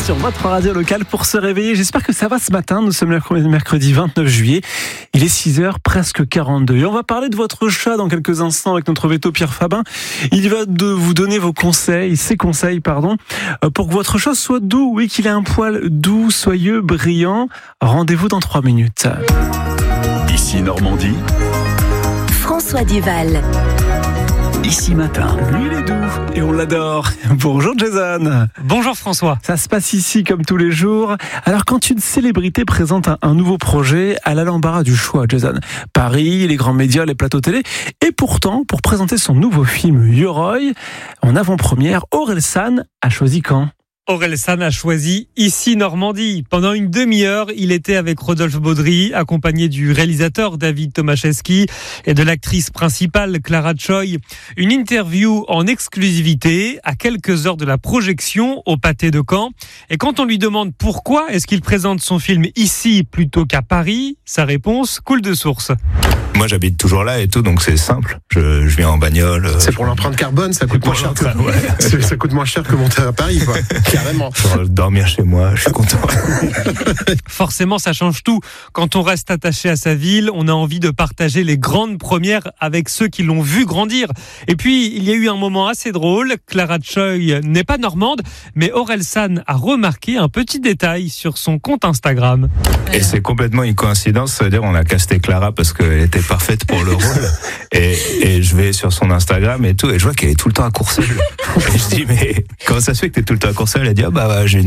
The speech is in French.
sur votre radio locale pour se réveiller. J'espère que ça va ce matin. Nous sommes le mercredi 29 juillet. Il est 6h, presque 42. Et on va parler de votre chat dans quelques instants avec notre veto Pierre Fabin. Il va vous donner ses conseils, pour que votre chat soit doux. Oui, qu'il ait un poil doux, soyeux, brillant. Rendez-vous dans 3 minutes. Ici Normandie. François Duval. Ici Matin. Lui, il est doux et on l'adore. Bonjour Jason. Bonjour François. Ça se passe ici comme tous les jours. Alors quand une célébrité présente un nouveau projet, elle a l'embarras du choix, Jason. Paris, les grands médias, les plateaux télé. Et pourtant, pour présenter son nouveau film Yoroi, en avant-première, Orelsan a choisi quand ? Orelsan a choisi Ici Normandie. Pendant une demi-heure, il était avec Rodolphe Baudry, accompagné du réalisateur David Tomaszewski et de l'actrice principale Clara Choi. Une interview en exclusivité à quelques heures de la projection au Pâté de Caen. Et quand on lui demande pourquoi est-ce qu'il présente son film ici plutôt qu'à Paris, sa réponse coule de source. Moi, j'habite toujours là et tout, donc c'est simple. Je viens en bagnole. C'est pour l'empreinte carbone, ça coûte moins cher que ça coûte moins cher que monter à Paris, quoi. Carrément. Pour dormir chez moi, je suis content. Forcément, ça change tout. Quand on reste attaché à sa ville, on a envie de partager les grandes premières avec ceux qui l'ont vu grandir. Et puis, il y a eu un moment assez drôle. Clara Choi n'est pas normande, mais Orelsan a remarqué un petit détail sur son compte Instagram. Et c'est complètement une coïncidence. Ça veut dire on a casté Clara parce qu'elle était parfaite pour le rôle. Et je vais sur son Instagram et tout, et je vois qu'elle est tout le temps à Courseulles. Et je dis, mais comment ça se fait que t'es tout le temps à Courseulles? Elle a dit, j'ai